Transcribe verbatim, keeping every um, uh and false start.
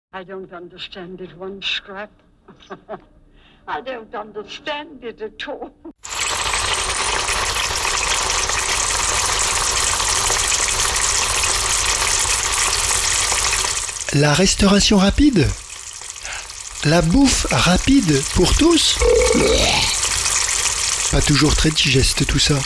I don't understand it one scrap. I don't understand it at all. La restauration rapide? La bouffe rapide pour tous? Pas toujours très digeste tout ça.